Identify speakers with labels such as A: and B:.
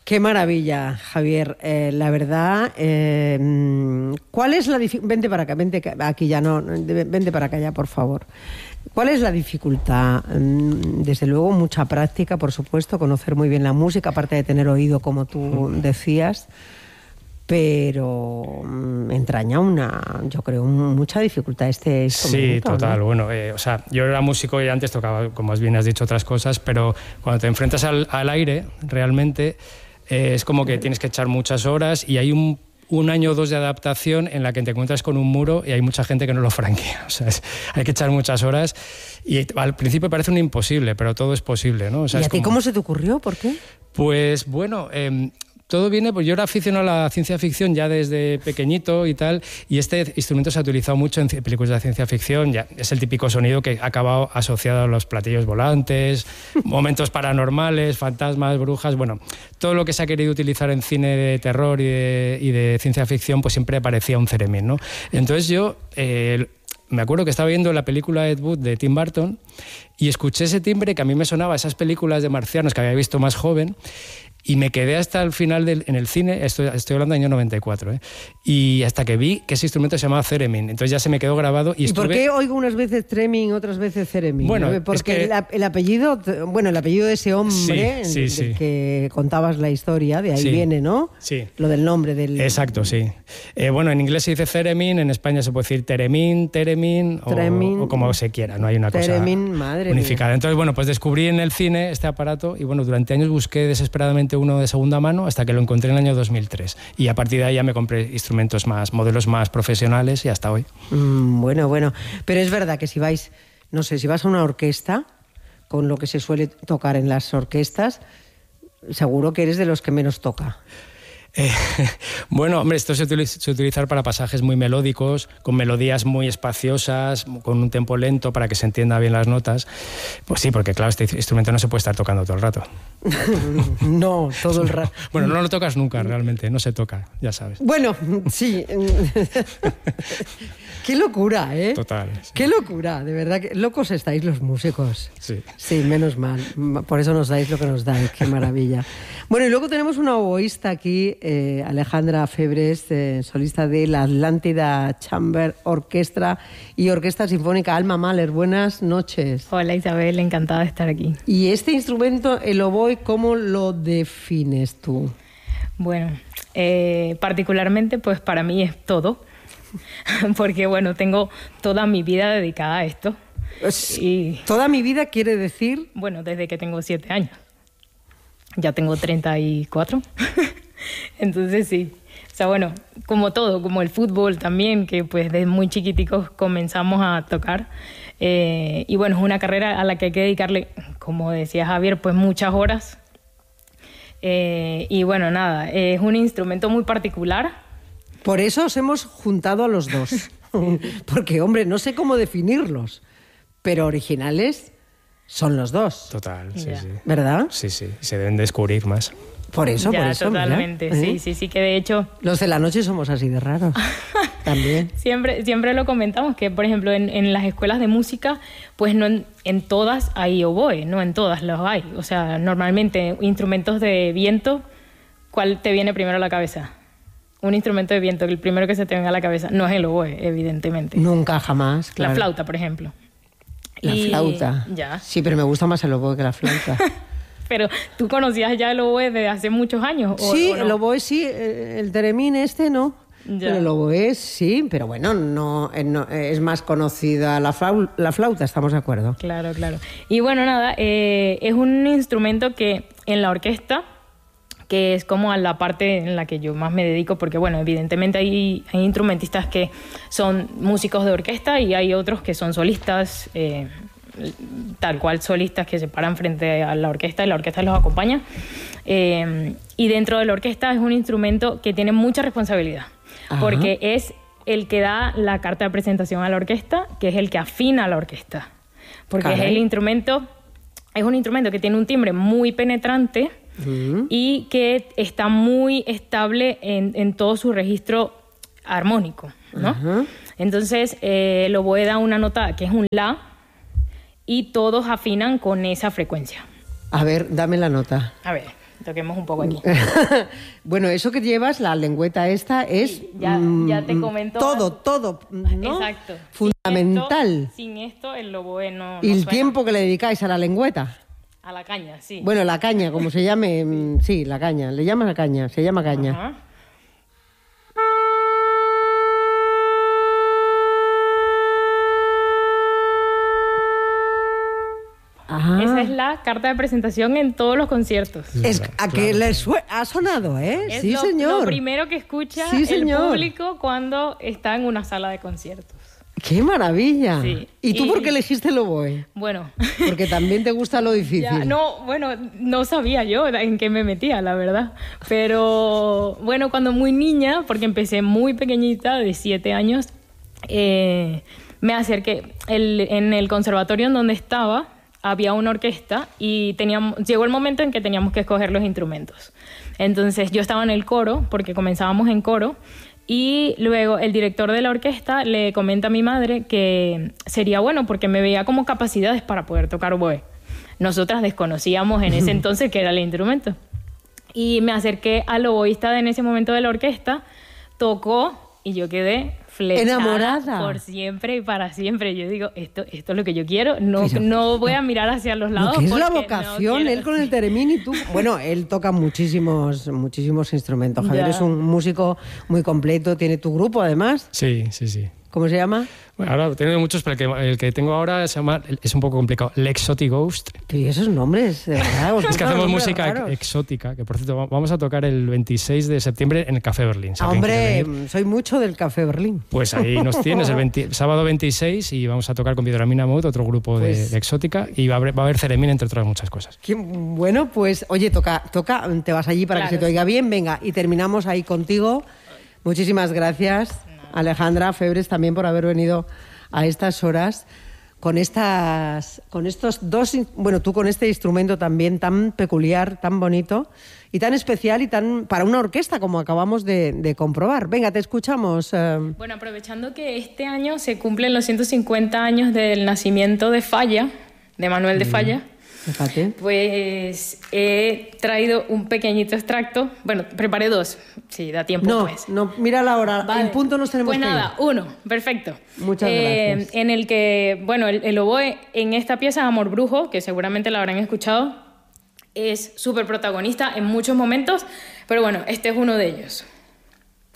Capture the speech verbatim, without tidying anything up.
A: Qué maravilla, Javier. Eh, la verdad, eh, ¿cuál es la dificultad? Vente para acá, vente aquí ya, no, vente para acá ya, por favor. ¿Cuál es la dificultad? Desde luego, mucha práctica, por supuesto, conocer muy bien la música, aparte de tener oído, como tú decías, pero entraña una, yo creo, mucha dificultad este instrumento.
B: Sí, total.
A: ¿No?
B: Bueno, eh, o sea, yo era músico y antes tocaba, como bien has dicho, otras cosas, pero cuando te enfrentas al, al aire, realmente eh, es como que tienes que echar muchas horas y hay un un año o dos de adaptación en la que te encuentras con un muro y hay mucha gente que no lo franquea. O sea, es, hay que echar muchas horas y al principio parece un imposible, pero todo es posible, ¿no? O sea,
A: ¿Y a
B: es
A: ti
B: como...
A: cómo se te ocurrió? ¿Por qué?
B: Pues bueno... Eh, todo viene, pues yo era aficionado a la ciencia ficción ya desde pequeñito y tal, y este instrumento se ha utilizado mucho en películas de ciencia ficción, ya es el típico sonido que ha acabado asociado a los platillos volantes, momentos paranormales, fantasmas, brujas, bueno, todo lo que se ha querido utilizar en cine de terror y de, y de ciencia ficción, pues siempre aparecía un theremin, ¿no? Entonces yo... Eh, me acuerdo que estaba viendo la película Ed Wood de Tim Burton y escuché ese timbre que a mí me sonaba a esas películas de marcianos que había visto más joven y me quedé hasta el final del, en el cine, estoy, estoy hablando del año noventa y cuatro, ¿eh? Y hasta que vi que ese instrumento se llamaba theremin, entonces ya se me quedó grabado. ¿Y,
A: ¿Y
B: estuve...
A: por qué oigo unas veces theremin, otras veces theremin?
B: Bueno,
A: ¿no? Porque
B: es que...
A: el, el apellido, bueno, el apellido de ese hombre
B: sí, sí,
A: del
B: sí.
A: que contabas la historia, de ahí
B: sí.
A: viene, ¿no?
B: Sí.
A: Lo del nombre del...
B: Exacto, sí. Eh, bueno, en inglés se dice theremin, en España se puede decir theremin, theremin,
A: Theremin,
B: o, o como se quiera, no hay una
A: theremin,
B: cosa
A: madre
B: unificada.
A: mía.
B: Entonces, bueno, pues descubrí en el cine este aparato y bueno, durante años busqué desesperadamente uno de segunda mano hasta que lo encontré en el año dos mil tres. Y a partir de ahí ya me compré instrumentos más, modelos más profesionales y hasta hoy.
A: Mm, bueno, bueno. Pero es verdad que si vais, no sé, si vas a una orquesta, con lo que se suele tocar en las orquestas, seguro que eres de los que menos toca.
B: Eh, bueno, hombre, esto se utiliza, se utiliza para pasajes muy melódicos, con melodías muy espaciosas, con un tempo lento para que se entienda bien las notas. Pues sí, porque claro, este instrumento no se puede estar tocando todo el rato.
A: No, todo el rato.
B: Bueno, no lo tocas nunca realmente, no se toca, ya sabes.
A: Bueno, sí. Qué locura, ¿eh?
B: Total. Sí.
A: Qué locura, de verdad. Que locos estáis los músicos.
B: Sí.
A: Sí, menos mal. Por eso nos dais lo que nos dais. Qué maravilla. Bueno, y luego tenemos una oboísta aquí, eh, Alejandra Febres, eh, solista de la Atlántida Chamber Orquestra y Orquesta Sinfónica Alma Mahler. Buenas noches.
C: Hola Isabel, encantada de estar aquí.
A: Y este instrumento, el oboe, ¿cómo lo defines tú?
C: Bueno, eh, particularmente pues para mí es todo, porque bueno, tengo toda mi vida dedicada a esto. Y,
A: ¿Toda mi vida quiere decir?
C: Bueno, desde que tengo siete años. Ya tengo treinta y cuatro. Entonces sí. O sea, bueno, como todo, como el fútbol también, que pues desde muy chiquiticos comenzamos a tocar. Eh, y bueno, es una carrera a la que hay que dedicarle, como decía Javier, pues muchas horas. Eh, y bueno, nada, es un instrumento muy particular.
A: Por eso os hemos juntado a los dos. Porque, hombre, no sé cómo definirlos, pero originales son los dos.
B: Total, sí,
C: Ya.
B: sí.
A: ¿Verdad?
B: Sí, sí, se deben descubrir más.
A: Por eso,
C: Ya,
A: por eso.
C: totalmente,
A: mira, ¿eh?
C: sí, sí, sí, que de hecho...
A: Los de la noche somos así de raros. También.
C: Siempre, siempre lo comentamos, que por ejemplo en, en las escuelas de música, pues no en, en todas hay oboe, no en todas los hay. O sea, normalmente instrumentos de viento, ¿cuál te viene primero a la cabeza? Un instrumento de viento, el primero que se te venga a la cabeza, no es el oboe, evidentemente.
A: Nunca, jamás. Claro.
C: La flauta, por ejemplo.
A: La
C: Y-
A: flauta.
C: Ya.
A: Sí, pero me gusta más el oboe que la flauta.
C: Pero, ¿tú conocías ya el oboe desde hace muchos años? ¿o-
A: Sí,
C: o no?
A: el oboe sí, el el theremin este no.
C: Ya.
A: Pero el oboe sí, pero bueno, no, eh, no, eh, es más conocida la, flau- la flauta, estamos de acuerdo.
C: Claro, claro. Y bueno, nada, eh, es un instrumento que en la orquesta, que es como a la parte en la que yo más me dedico, porque bueno, evidentemente hay, hay instrumentistas que son músicos de orquesta y hay otros que son solistas, eh, tal cual solistas que se paran frente a la orquesta y la orquesta los acompaña. Eh, y dentro de la orquesta es un instrumento que tiene mucha responsabilidad,
A: Ajá.
C: porque es el que da la carta de presentación a la orquesta, que es el que afina a la orquesta. Porque
A: Caray.
C: es el instrumento, es un instrumento que tiene un timbre muy penetrante
A: Mm.
C: y que está muy estable en, en todo su registro armónico, ¿no?
A: Ajá.
C: Entonces, eh, el oboe da una nota que es un la y todos afinan con esa frecuencia.
A: A ver, dame la nota.
C: A ver, toquemos un poco aquí.
A: Bueno, eso que llevas, la lengüeta esta, es...
C: Sí, ya, ya te comento.
A: Todo, todo, ¿no?
C: Exacto.
A: Fundamental.
C: Sin esto, sin esto el oboe no,
A: ¿Y
C: no
A: el
C: suena.
A: tiempo que le dedicáis a la lengüeta?
C: A la caña, sí.
A: Bueno, la caña, como se llame, mm, sí, la caña. Le llamas a caña, se llama caña.
C: Ajá.
A: Ajá.
C: Esa es la carta de presentación en todos los conciertos.
A: Es
B: Claro,
A: a que le sue- ha sonado, ¿eh?
C: Es
A: sí,
C: lo,
A: señor.
C: lo primero que escucha
A: Sí,
C: el
A: señor.
C: público cuando está en una sala de conciertos.
A: ¡Qué maravilla!
C: Sí.
A: ¿Y tú
C: Y-
A: por qué elegiste el oboe?
C: Bueno,
A: Porque también te gusta lo difícil.
C: ya, no, bueno, no sabía yo en qué me metía, la verdad. Pero bueno, cuando muy niña, porque empecé muy pequeñita, de siete años, eh, me acerqué. El, en el conservatorio en donde estaba había una orquesta y teníamos, llegó el momento en que teníamos que escoger los instrumentos. Entonces yo estaba en el coro, porque comenzábamos en coro, y luego el director de la orquesta le comenta a mi madre que sería bueno porque me veía como capacidades para poder tocar oboe. Nosotras desconocíamos en ese entonces qué era el instrumento. Y me acerqué al oboísta de en ese momento de la orquesta, tocó y yo quedé flechada
A: Enamorada.
C: por siempre y para siempre. Yo digo, esto, esto es lo que yo quiero, no,
A: Pero-
C: no voy a mirar hacia los lados.
A: Lo que es la
C: porque
A: vocación,
C: no quiero.
A: él con el teremín y tú. Bueno, él toca muchísimos, muchísimos instrumentos. Javier
C: Ya.
A: es un músico muy completo, tiene tu grupo además.
B: Sí, sí, sí.
A: ¿Cómo se llama?
B: Bueno, ahora tengo muchos, pero el que, el que tengo ahora se llama, es un poco complicado, L'Exotic Ghost.
A: Y esos nombres, de verdad. os
B: Es que
A: gustan
B: hacemos
A: los nombres
B: música
A: raros.
B: exótica, que por cierto va- vamos a tocar el veintiséis de septiembre en el Café Berlín. si
A: Ah,
B: alguien quiere
A: hombre,
B: venir.
A: soy mucho del Café Berlín.
B: Pues ahí nos tienes, el veinte sábado veintiséis, y vamos a tocar con Videoramina Mode, otro grupo de-
A: Pues-
B: de, exótica, y va a haber, va a haber Ceremín, entre otras muchas cosas.
A: Qué bueno, pues oye, toca, toca, te vas allí para que
C: Claro,
A: se te oiga bien, venga, y terminamos ahí contigo. Muchísimas gracias, Alejandra Febres, también por haber venido a estas horas con estas, con estos dos, in- bueno, tú con este instrumento también tan peculiar, tan bonito y tan especial y tan para una orquesta como acabamos de, de comprobar. Venga, te escuchamos. eh.
C: Bueno, aprovechando que este año se cumplen los ciento cincuenta años del nacimiento de Falla, de Manuel de Falla,
A: Fíjate.
C: pues he traído un pequeñito extracto. Bueno, preparé dos, si da tiempo,
A: No,
C: pues.
A: no, mira la hora,
C: Vale.
A: en punto nos tenemos
C: Pues
A: que ir.
C: nada, uno, perfecto.
A: Muchas
C: Eh,
A: gracias.
C: En el que, bueno, el, el oboe en esta pieza, Amor Brujo, que seguramente la habrán escuchado, es súper protagonista en muchos momentos, pero bueno, este es uno de ellos.